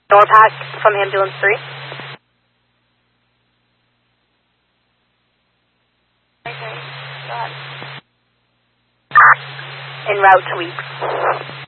Norpac from Ambulance 3. Okay, go ahead. En route to Weeks.